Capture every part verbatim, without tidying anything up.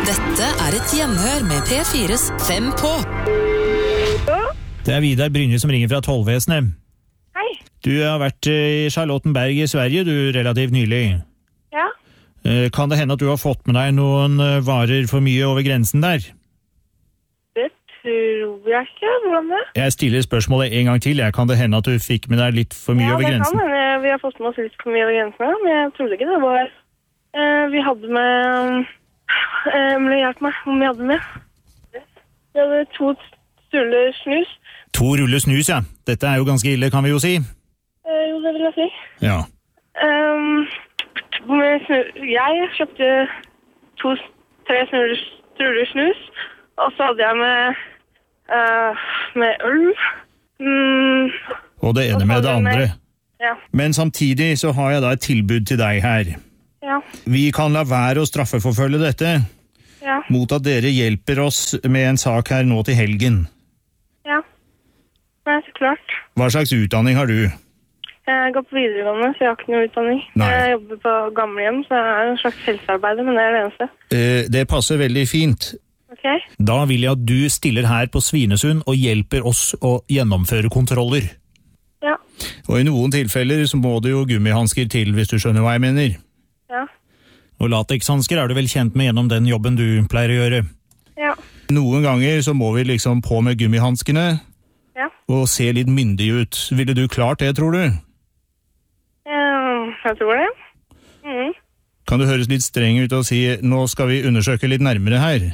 Dette er et gjenhør med P fires Fem på. Det er Vidar Brynje som ringer fra Tollvesenet. Hei. Du har vært i Charlottenberg i Sverige, du, relativt nylig. Ja. Kan det hende at du har fått med deg noen varer for mye over grensen der? Det tror jeg ikke. Hvordan det? Jeg stiller spørsmålet en gang til. Kan det hende at du fikk med deg litt for mye ja, over grensen? Ja, det kan hende. Vi har fått med oss litt for mye over grensen, men jeg trodde ikke det var... Eh, vi hadde med... Eh, men hjelp meg, om vi hadde med. Vi hadde to ruller snus. To ruller snus, ja. Dette er jo ganske ille, kan vi jo si. Eh, jo, det vil jeg si. Ja. Um, jeg kjøpte to, tre ruller snus, og så hadde jeg med, uh, med øl. Mm, og det ene med det andre. Med, ja. Men samtidig så har jeg da et tilbud til deg her. Ja. Vi kan la være å straffeforfølge dette, ja. Mot at dere hjelper oss med en sak her nå til helgen. Ja, det er så klart. Hva slags utdanning har du? Jeg går på videregående, så jeg har ikke noe utdanning. Nei. Jeg jobber på gamlehjem, så jeg er en slags helsearbeider, men det er det eneste. Eh, det passer veldig fint. Ok. Da vil jeg at du stiller her på Svinesund og hjelper oss å gjennomføre kontroller. Ja. Og i noen tilfeller så må det jo gummihansker til, hvis du skjønner hva jeg mener. Ja. Og latexhansker er du vel kjent med gjennom den jobben du pleier å gjøre? Ja. Noen ganger så må vi liksom på med gummihanskene, ja. Og se litt myndig ut. Ville du klart det, tror du? Ja, jeg tror det. Mhm. Kan du høres litt streng ut og si, nå skal vi undersøke litt nærmere her?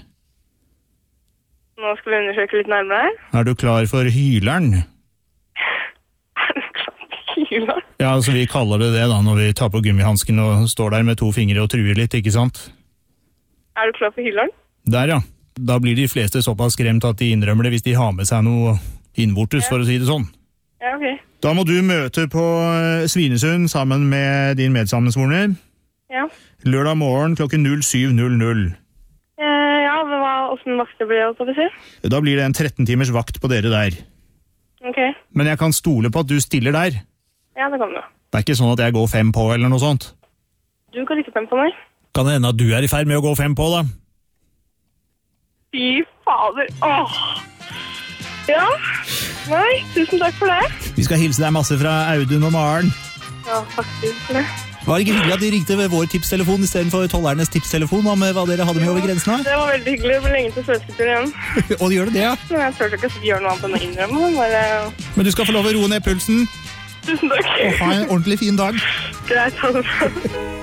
Nå skal vi undersøke litt nærmere her. Er du klar for hyleren? Er du klar for hyleren? Ja, altså vi kaller det det da, når vi tar på gummihansken og står der med to fingre og truer litt, ikke sant? Er du klar for hyleren? Der, ja. Da blir de fleste såpass skremt at de innrømmer det hvis de har med seg noe innvortes, ja. For å si det sånn. Ja, ok. Da må du møte på Svinesund sammen med din medsammensvorne. Ja. Lørdag morgen klokken null syv null null. Eh, ja, men hva, hvordan vakter blir det, hva si? Da blir det en tretten timers vakt på dere der. Ok. Men jeg kan stole på at du stiller der. Ja, det kan du. Det er ikke sånn at jeg går fem på eller noe sånt. Du går ikke fem på meg. Kan det hende at du er i ferd med å gå fem på, da? Fy fader. Åh. Ja. Nei, tusen takk for det. Vi skal hilse deg masse fra Audun og Maren. Ja, takk for det. Var det ikke hyggelig at de ringte ved vår tipstelefon i stedet for tollernes tipstelefon om hva dere hadde med over grensen? Det var veldig hyggelig. Det ble lenge til svensketur igjen. Og det gjør det det, ja? Men jeg tørte ikke å gjøre noe annet enn å innrømme. Bare... Men du skal få lov å roe ned pulsen. Tusen takk. Og ha en ordentlig fin dag. Greit, ha det bra.